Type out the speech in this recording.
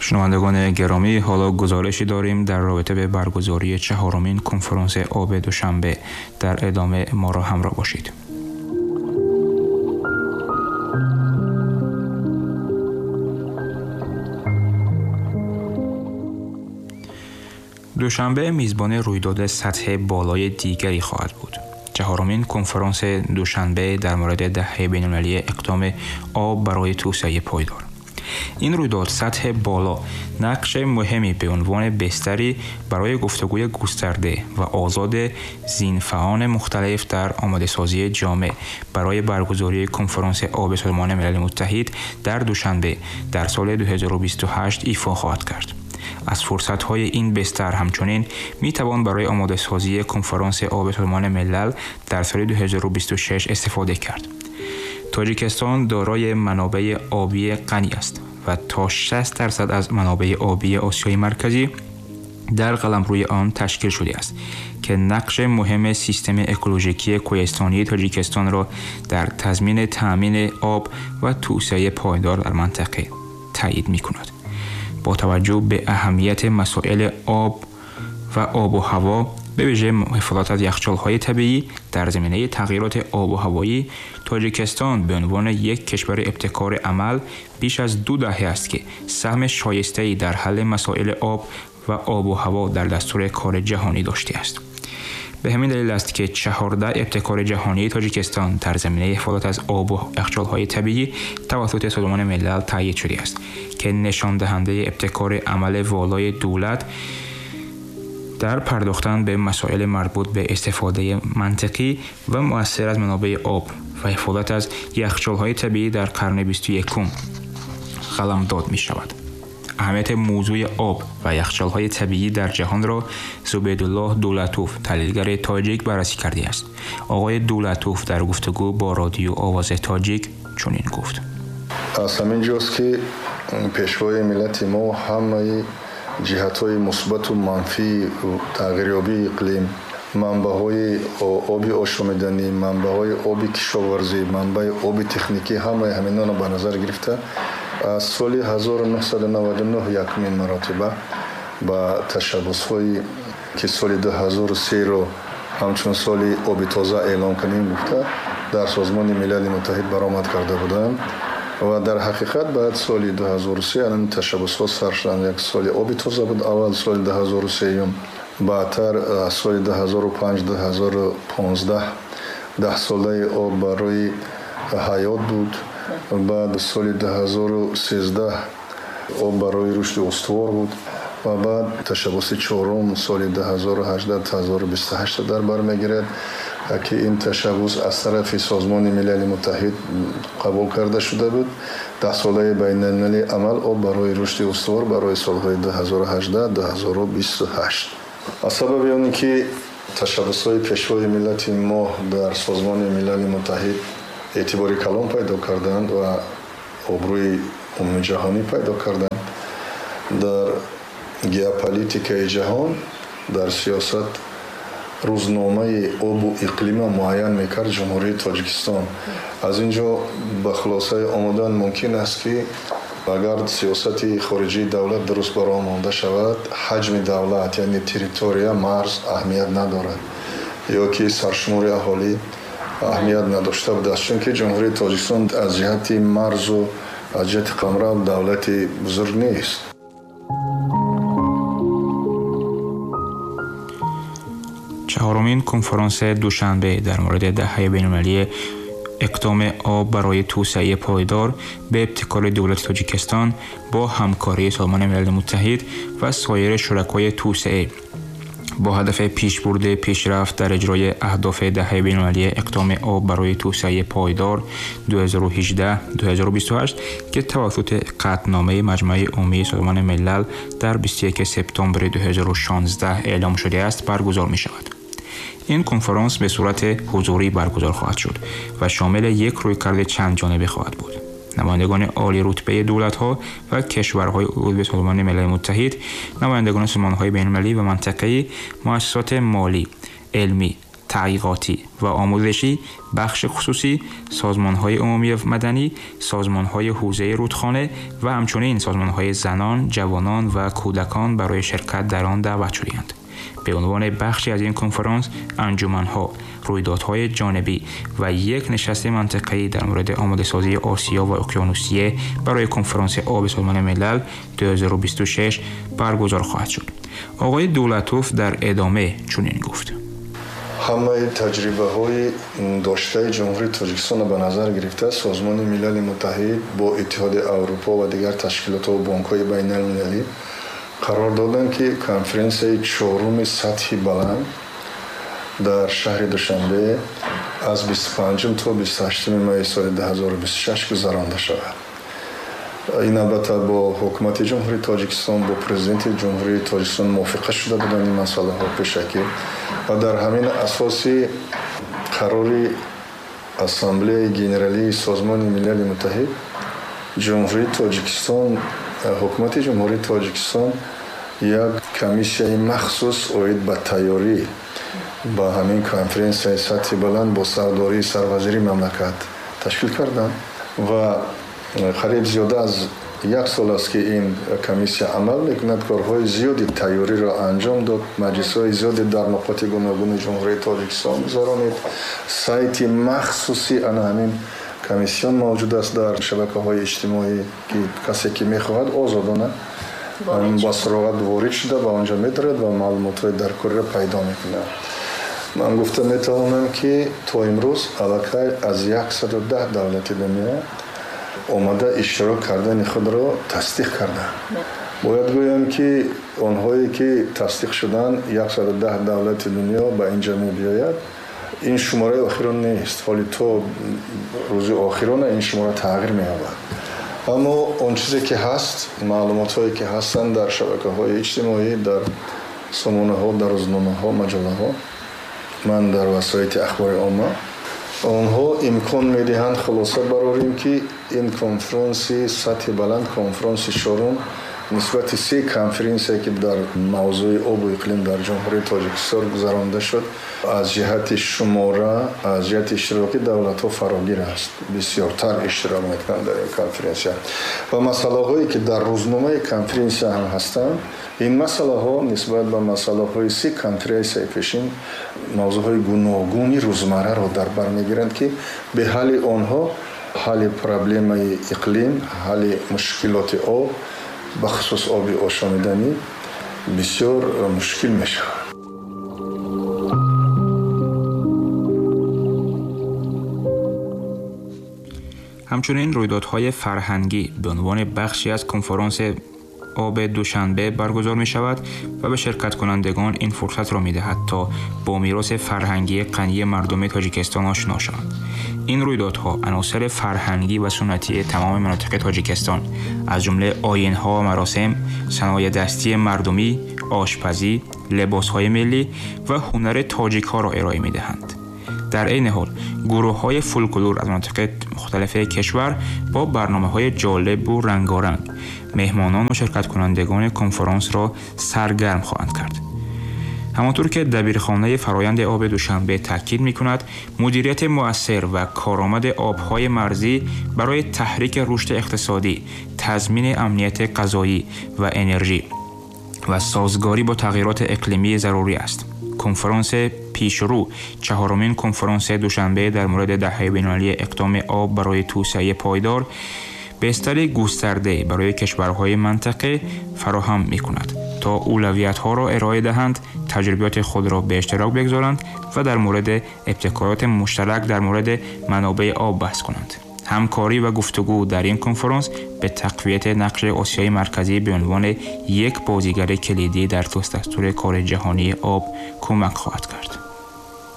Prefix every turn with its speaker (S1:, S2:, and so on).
S1: شنوندگان گرامی، حالا گزارشی داریم در رابطه به برگزاری چهارمین کنفرانس آب دوشنبه. در ادامه ما را همراه باشید. دوشنبه میزبان رویداد سطح بالای دیگری خواهد بود. چهارمین کنفرانس دوشنبه در مورد دهه بین‌المللی اقدام آب برای توسعه پایدار. این رویداد سطح بالا نقش مهمی به عنوان بستری برای گفتگوی گسترده و آزاد زینفعان مختلف در آماده‌سازی جامع برای برگزاری کنفرانس آب سازمان ملل متحد در دوشنبه در سال 2028 ایفا خواهد کرد. از فرصت‌های این بستر همچنین می‌توان برای آماده‌سازی کنفرانس آب سازمان ملل در سال 2026 استفاده کرد. تاجیکستان دارای منابع آبی غنی است و تا 60% از منابع آبی آسیای مرکزی در قلمروی آن تشکیل شده است که نقش مهم سیستم اکولوژیکی کوهستانی تاجیکستان را در تضمین تأمین آب و توسعه پایدار در منطقه تایید می‌کند. با توجه به اهمیت مسائل آب و آب و هوا، به ویژه حفاظت از یخچال‌های طبیعی در زمینه تغییرات آب و هوایی، تاجیکستان به عنوان یک کشور ابتکار عمل بیش از 2 دهه است که سهم شایسته‌ای در حل مسائل آب و آب و هوا در دستور کار جهانی داشته است. به همین دلیل است که 14 ابتکار جهانی تاجیکستان در زمینه حفاظت از آب و یخچال‌های طبیعی توسط سازمان ملل تایید شده است که نشان دهنده ابتکار عمل والای دولت در پرداختن به مسائل مربوط به استفاده منطقی و مؤثر از منابع آب و حفاظت از یخچال‌های طبیعی در قرن 21 قلمداد می‌شود. اهمیت موضوع آب و یخچال‌های طبیعی در جهان را زبیدالله دولتوف، تحلیلگر تاجیک، بررسی کرده است. آقای دولتوف در گفتگو با رادیو آواز تاجیک چنین گفت:
S2: از همین جاست که پیشوای ملت ما همه جهت‌های مثبت و منفی و تغییریابی اقلیم، منبع‌های آبی آشامیدنی، منبع‌های آبی کشاورزی، منبع آبی تکنیکی، همه همینا را به نظر گرفته از سال 1999 یکمین مراتبه با تشبس‌هایی که سال 2003 رو همچون سال آبی تازه اعلام کنیم گفته در سازمان ملل متحد برآمد کرده بودند و در حقیقت بعد سال 2003 الان تشبس‌ها سر شدند. یک سال آبی تازه بود اول سال 2003، بعدتر سال 2005 2015 10 ساله آب برای حیات بود. بعد سال 2013 آب برای رشد استوار بود و بعد تشبس چهارم سال 2018 تا 2028 در بر میگیرد که این تشبس از طرف سازمان ملل متحد قبول کرده شده بود. 10 ساله بین المللی عمل آب برای رشد استوار برای سالهای 2018 2028. از سبب اون که تشبس‌های پیشوای ملت ما در سازمان ملل متحد اعتباری کلان پیدا کردند و آبروی عمومی جهانی پیدا کردند در ژئوپلیتیک جهان، در سیاست روزنامه آب و اقلیم معین میکرد جمهوری تاجیکستان. از اینجا به خلاصه آمدن ممکن است که اگر سیاست خارجی دولت درست برآمده مانده شود، حجم دولت یعنی تریتوریا مرز اهمیت ندارد یا که سرشمار اهالی اهمیت نداشته بود، چون که جمهوری تاجیکستان از جهت مرز و از جهت قمران دولت بزرگ نیست.
S1: چهارمین کنفرانس دوشنبه در مورد دهه بین‌المللی اقدام آب برای توسعه پایدار به ابتکار دولت تاجیکستان با همکاری سازمان ملل متحد و سایر شرکای توسعه با هدف پیشبرد پیشرفت در اجرای اهداف دهه بین‌المللی اقدام آب برای توسعه پایدار 2018-2028 که توسط قطعنامه مجمع عمومی سازمان ملل در 21 سپتامبر 2016 اعلام شده است برگزار می شود. این کنفرانس به صورت حضوری برگزار خواهد شد و شامل یک رویکرد چند جانبه خواهد بود. نمایندگان عالی رتبه دولت‌ها و کشورهای عضو سازمان ملل متحد، نمایندگان سازمان‌های بین‌المللی و منطقه‌ای، مؤسسات مالی، علمی تحقیقاتی و آموزشی، بخش خصوصی، سازمان‌های عمومی مدنی، سازمان‌های حوزه رودخانه و همچنین سازمان‌های زنان، جوانان و کودکان برای شرکت در آن دعوت شدند. به عنوان بخشی از این کنفرانس، انجمن‌ها، رویدادهای جانبی و یک نشست منطقه‌ای در مورد آماده‌سازی آسیا و اقیانوسیه برای کنفرانس آب سازمان ملل 2026 برگزار خواهد شد. آقای دولتوف در ادامه چنین گفت:
S2: همه تجربه‌های داشته جمهوری تاجیکستان به نظر گرفته سازمان ملل متحد با اتحاد اروپا و دیگر تشکیلات و بانک‌های بین‌المللی قرار دادند که کنفرانس چهارم سطح بلند در شهر دوشنبه از 25 تا 28 می سال 2026 گذرانده شود. این البته با حکومت جمهوری تاجیکستان با پرزیدنت جمهوری تاجیکستان موافقت شده بودند این مسئله ها پیشکی و در همین اساسی قراری اسامبله گنرالی سازمان ملل متحد جمهوری تاجیکستان حکومت جمهوری تاجیکستان یک کمیسیه مخصوص اوید به تیاری با همین کنفرانس سطح بلند با سرداری سروزیری مملکت تشکیل کردند و قریب زیاده از یک سال است که این کمیسیه عمل میکند. کارهای زیادی تیاری را انجام داد، مجلس‌های زیادی در نقاط گوناگون جمهوری تاجیکستان گذرانید. سایت مخصوصی همین کمیسیون موجود است در شبکه‌های اجتماعی که کسی که می‌خواهد آزادانه با سراغت وارد شده و آنجا می‌دارد و معلومات‌های در کره پیدا می‌کند. من گفته می‌توانم که تا امروز علاقه از 110 دولت دنیا آمده اشتراک کردن خود را تصدیق کردند. باید گویم که آنهایی که تصدیق شدند 110 دولت دنیا به اینجا می‌بیاید. این شماره آخران نیست، ولی تا روز آخران این شماره تغییر می‌یابد. اما اون چیزی که هست، معلومات‌هایی که هستند در شبکه‌های اجتماعی، در سامانه‌ها، در روزنامه‌ها، مجله‌ها، من در وسایل اخبار عامه آنها امکان می‌دهند خلاصه برآوریم که این کنفرانس سطح بلند کنفرانس چهارم نسبت سه کنفرانسی که در موضوع آب و اقلیم در جمهوری تاجیکستان گذرانده شد از جهت شماره از جهت اشتراک دولت‌ها فراگیر است، بسیارتر اشتراک می‌کنند در این کنفرانس و مسائلی که در روزنامه کنفرانس هم هستند. این مسائل‌ها نسبت به مسائل‌های سه کنفرانس پیشین موضوع‌های گوناگونی روزمره را در بر می‌گیرند که به حل آنها حل پرابلم اقلیم، حل مشکلات آب بخصوص آب آشامیدنی بسیار مشکل میشه.
S1: همچنین رویدادهای فرهنگی به عنوان بخشی از کنفرانس آب دوشنبه برگزار می شود و به شرکت کنندگان این فرصت را می دهد تا با میراث فرهنگی غنی مردم تاجیکستان آشنا شوند. این رویدادها عناصر فرهنگی و سنتی تمام مناطق تاجیکستان از جمله آیین‌ها و مراسم، صنایع دستی مردمی، آشپزی، لباس‌های ملی و هنر تاجیک‌ها را ارائه می‌دهند. در عین حال گروه‌های فولکلور از مناطق مختلف کشور با برنامه‌های جالب و رنگارنگ مهمانان و شرکت کنندگان کنفرانس را سرگرم خواهند کرد. همانطور که دبیرخانه فرایند آب دوشنبه تاکید می‌کند، مدیریت مؤثر و کارآمد آب‌های مرزی برای تحریک رشد اقتصادی، تضمین امنیت غذایی و انرژی و سازگاری با تغییرات اقلیمی ضروری است. کنفرانس پیشرو چهارمین کنفرانس دوشنبه در مورد دهه بین‌المللی اقدام آب برای توسعه پایدار بستر گسترده برای کشورهای منطقه فراهم می‌کند تا اولویت‌ها را ارائه دهند، تجربیات خود را به اشتراک بگذارند و در مورد ابتکارات مشترک در مورد منابع آب بحث کنند. همکاری و گفتگو در این کنفرانس به تقویت نقش آسیای مرکزی به عنوان یک بازیگر کلیدی در دستور کار جهانی آب کمک خواهد کرد.